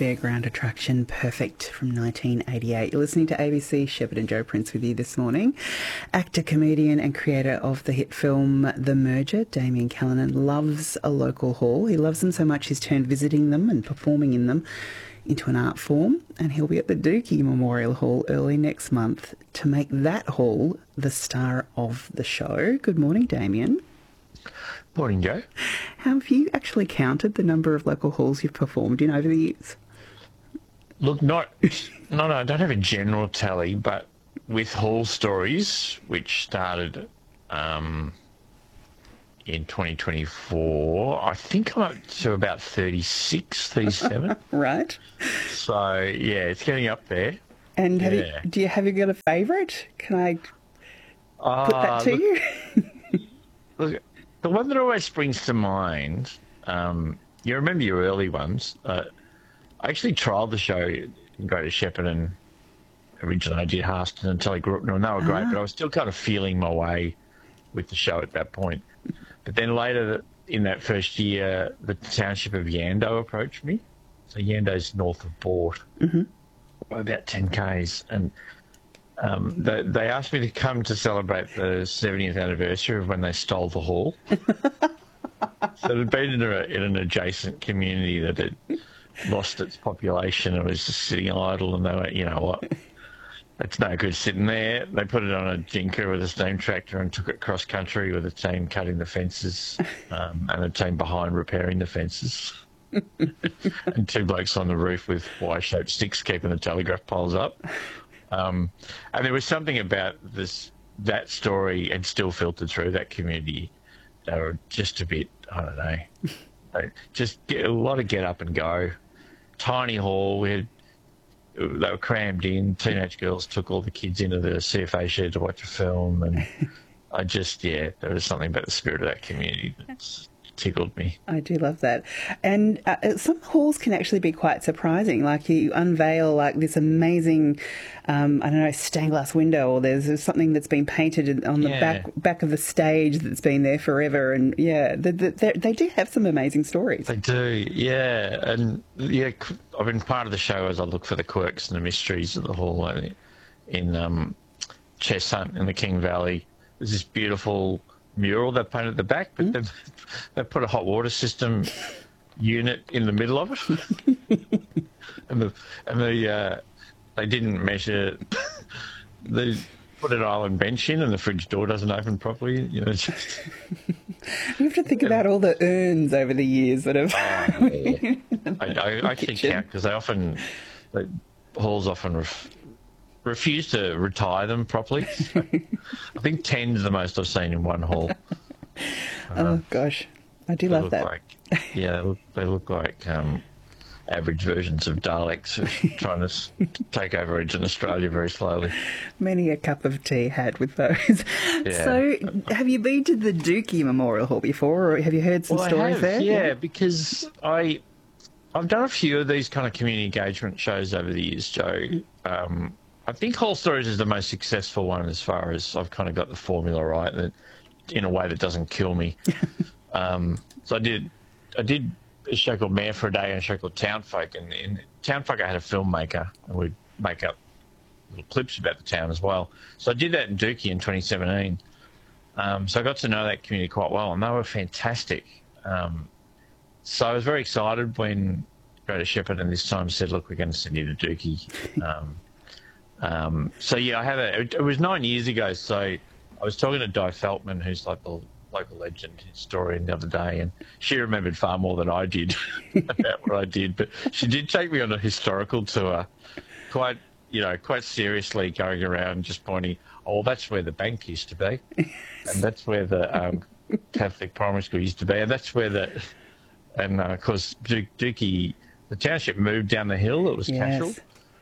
fairground attraction Perfect from 1988. You're listening to ABC. Shepherd and Joe Prince with you this morning. Actor, comedian and creator of the hit film The Merger, Damien Callanan, loves a local hall. He loves them so much he's turned visiting them and performing in them into an art form, and he'll be at the Dookie Memorial Hall early next month to make that hall the star of the show. Good morning, Damien. Morning, Joe. Have you actually counted the number of local halls you've performed in over the years? Look, no, I don't have a general tally, but with Hall Stories, which started in 2024, I think I'm up to about 36, 37. Right. So, yeah, it's getting up there. And have you got a favourite? Can I put that to you? Look, the one that always springs to mind, you remember your early ones. I actually trialled the show in Greater Shepherd, and originally I did Harston until I grew up, and they were great, but I was still kind of feeling my way with the show at that point. But then later in that first year, the township of Yando approached me. So Yando's north of Boort, by about 10 k's, and they asked me to come to celebrate the 70th anniversary of when they stole the hall. So it had been in an adjacent community that had lost its population and was just sitting idle, and they went, you know what, it's no good sitting there. They put it on a jinker with a steam tractor and took it cross country with a team cutting the fences and a team behind repairing the fences. And two blokes on the roof with Y-shaped sticks keeping the telegraph poles up. And there was something about that story, and still filtered through that community. They were just a bit, I don't know, just get a lot of get up and go. Tiny hall, they were crammed in. Teenage girls took all the kids into the CFA shed to watch a film, and there was something about the spirit of that community that's tickled me. I do love that. And some halls can actually be quite surprising. Like you unveil like this amazing, stained glass window, or there's something that's been painted on the back of the stage that's been there forever. And they do have some amazing stories. They do, yeah. And I've been part of the show as I look for the quirks and the mysteries of the hall in Chess Hunt in the King Valley. There's this beautiful mural they painted at the back, but they put a hot water system unit in the middle of it, and they didn't measure. They put an island bench in, and the fridge door doesn't open properly. You know, you have to think about all the urns over the years that have. I actually count because halls often refuse to retire them properly. So I think 10 is the most I've seen in one hall. Oh gosh, I do love that. They look like average versions of Daleks trying to take over region Australia very slowly. Many a cup of tea had with those. Yeah. So, have you been to the Dookie Memorial Hall before, or have you heard some stories there? Yeah, because I've done a few of these kind of community engagement shows over the years, Joe. I think Hall Stories is the most successful one as far as I've kind of got the formula right, that in a way that doesn't kill me. So I did a show called Mayor for a Day and a show called Townfolk, and in Townfolk I had a filmmaker, and we'd make up little clips about the town as well. So I did that in Dookie in 2017. So I got to know that community quite well, and they were fantastic. So I was very excited when Greater Shepherd and this time said, look, we're going to send you to Dookie. It was 9 years ago, so I was talking to Di Feltman, who's like the local legend historian, the other day, and she remembered far more than I did about what I did, but she did take me on a historical tour, quite seriously, going around just pointing, that's where the bank used to be, and that's where the Catholic primary school used to be, and that's where of course Dookie, the township moved down the hill, it was Cashel.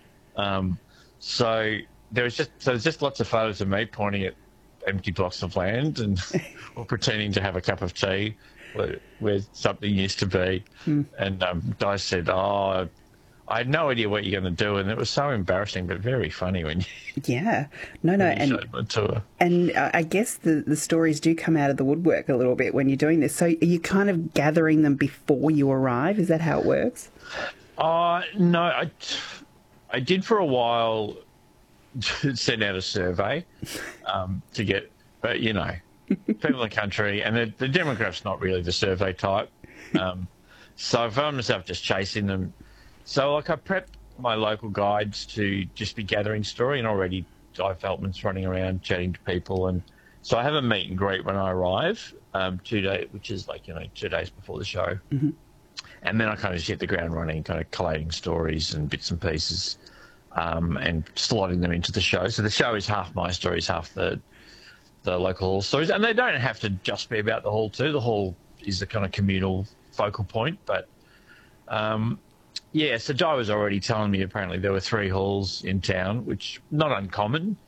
So there's just lots of photos of me pointing at empty blocks of land and or pretending to have a cup of tea where something used to be. And Di said, I had no idea what you're going to do, and it was so embarrassing but very funny when you showed my tour. And I guess the stories do come out of the woodwork a little bit when you're doing this. So are you kind of gathering them before you arrive? Is that how it works? No, I did for a while send out a survey to get, but you know, people in the country, and the demograph's not really the survey type. So I found myself just chasing them. So like I prepped my local guides to just be gathering story, and already Di Feltman's running around chatting to people, and so I have a meet and greet when I arrive, 2 days, which is like 2 days before the show, and then I kind of just hit the ground running, kind of collating stories and bits and pieces, and slotting them into the show. So the show is half my stories, half the local hall stories, and they don't have to just be about the hall too. The hall is the kind of communal focal point, but yeah. So Di was already telling me apparently there were 3 halls in town, which not uncommon.